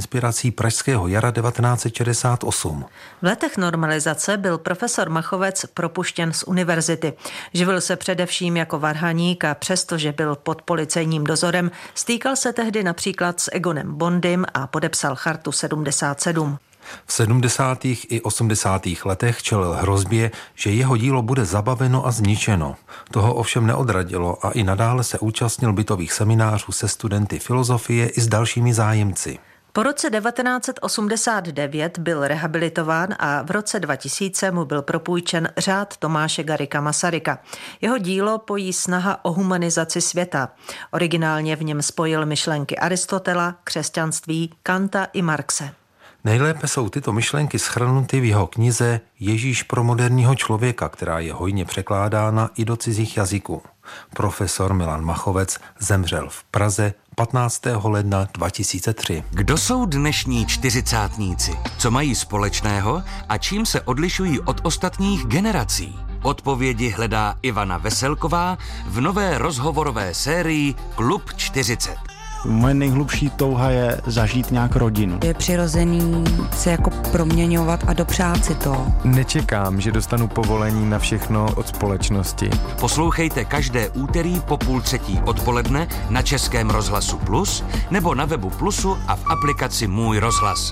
inspirací pražského jara 1968. V letech normalizace byl profesor Machovec propuštěn z univerzity. Živil se především jako varhaník a přestože byl pod policejním dozorem, stýkal se tehdy například s Egonem Bondym a podepsal Chartu 77. V 70. i 80. letech čelil hrozbě, že jeho dílo bude zabaveno a zničeno. Toho ovšem neodradilo a i nadále se účastnil bytových seminářů se studenty filozofie i s dalšími zájemci. Po roce 1989 byl rehabilitován a v roce 2000 mu byl propůjčen řád Tomáše Garrigua Masaryka. Jeho dílo pojí snaha o humanizaci světa. Originálně v něm spojil myšlenky Aristotela, křesťanství, Kanta i Marxe. Nejlépe jsou tyto myšlenky shrnuty v jeho knize Ježíš pro moderního člověka, která je hojně překládána i do cizích jazyků. Profesor Milan Machovec zemřel v Praze 15. ledna 2003. Kdo jsou dnešní čtyřicátníci? Co mají společného a čím se odlišují od ostatních generací? Odpovědi hledá Ivana Veselková v nové rozhovorové sérii Klub 40. Moje nejhlubší touha je zažít nějak rodinu. Je přirozený se jako proměňovat a dopřát si to. Nečekám, že dostanu povolení na všechno od společnosti. Poslouchejte každé úterý po 2:30 odpoledne na Českém rozhlasu Plus nebo na webu Plusu a v aplikaci Můj rozhlas.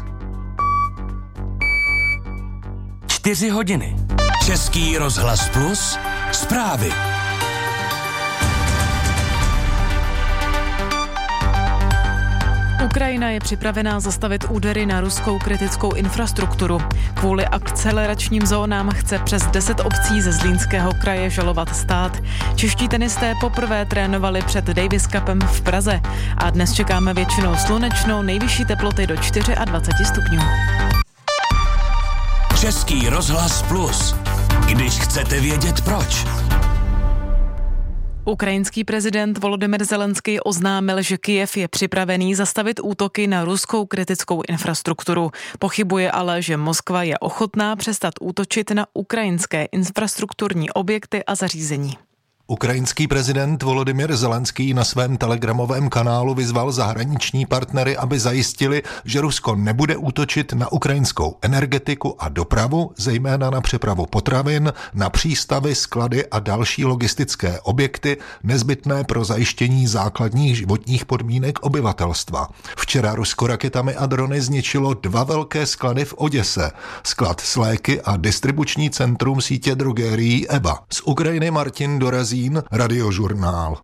4 hodiny. Český rozhlas Plus. Zprávy. Ukrajina je připravená zastavit údery na ruskou kritickou infrastrukturu. Kvůli akceleračním zónám chce přes 10 obcí ze Zlínského kraje žalovat stát. Čeští tenisté poprvé trénovali před Davis Cupem v Praze a dnes čekáme většinou slunečno, nejvyšší teploty do 24 stupňů. Český rozhlas Plus. Když chcete vědět proč. Ukrajinský prezident Volodymyr Zelenský oznámil, že Kyjev je připravený zastavit útoky na ruskou kritickou infrastrukturu. Pochybuje ale, že Moskva je ochotná přestat útočit na ukrajinské infrastrukturní objekty a zařízení. Ukrajinský prezident Volodymyr Zelenský na svém telegramovém kanálu vyzval zahraniční partnery, aby zajistili, že Rusko nebude útočit na ukrajinskou energetiku a dopravu, zejména na přepravu potravin, na přístavy, sklady a další logistické objekty nezbytné pro zajištění základních životních podmínek obyvatelstva. Včera Rusko raketami a drony zničilo 2 velké sklady v Oděse, sklad s léky a distribuční centrum sítě drogérií EBA. Z Ukrajiny Martin Dorazí, Radiožurnál.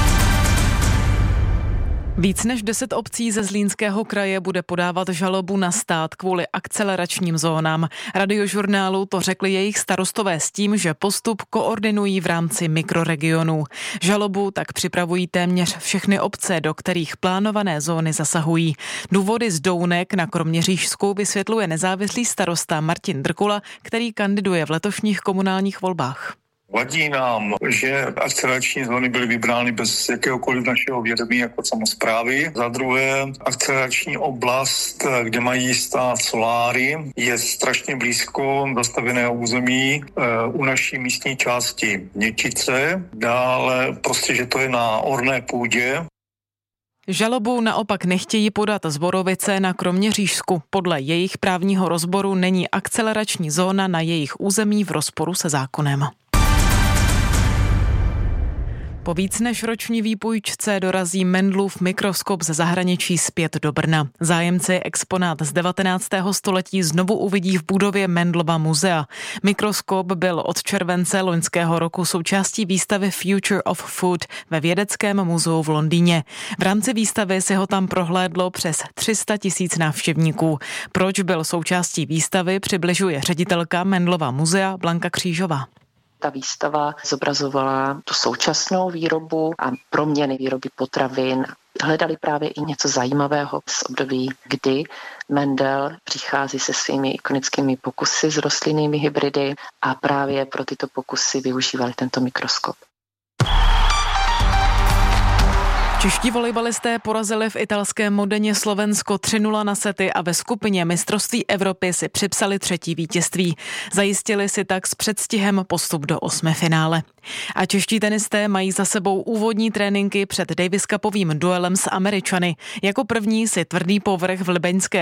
Víc než 10 obcí ze Zlínského kraje bude podávat žalobu na stát kvůli akceleračním zónám. Radiožurnálu to řekli jejich starostové s tím, že postup koordinují v rámci mikroregionů. Žalobu tak připravují téměř všechny obce, do kterých plánované zóny zasahují. Důvody z Dounek na Kroměřížsku vysvětluje nezávislý starosta Martin Drkula, který kandiduje v letošních komunálních volbách. Vadí nám, že akcelerační zóny byly vybrány bez jakéhokoliv našeho vědomí jako samosprávy. Za druhé, akcelerační oblast, kde mají stát soláry, je strašně blízko zastavěného území u naší místní části Něčice. Dále prostě, že to je na orné půdě. Žalobu naopak nechtějí podat Zborovice na Kroměřížsku. Podle jejich právního rozboru není akcelerační zóna na jejich území v rozporu se zákonem. Po víc než roční výpůjčce dorazí Mendlův mikroskop ze zahraničí zpět do Brna. Zájemci exponát z 19. století znovu uvidí v budově Mendlova muzea. Mikroskop byl od července loňského roku součástí výstavy Future of Food ve Vědeckém muzeu v Londýně. V rámci výstavy si ho tam prohlédlo přes 300 000 návštěvníků. Proč byl součástí výstavy, přibližuje ředitelka Mendlova muzea Blanka Křížová. Ta výstava zobrazovala tu současnou výrobu a proměny výroby potravin. Hledali právě i něco zajímavého z období, kdy Mendel přichází se svými ikonickými pokusy s rostlinnými hybridy a právě pro tyto pokusy využívali tento mikroskop. Čeští volejbalisté porazili v italském Modeně Slovensko 3-0 na sety a ve skupině mistrovství Evropy si připsali 3. vítězství. Zajistili si tak s předstihem postup do 8. finále. A čeští tenisté mají za sebou úvodní tréninky před Davis Cupovým duelem s Američany. Jako první si tvrdý povrch v libeňské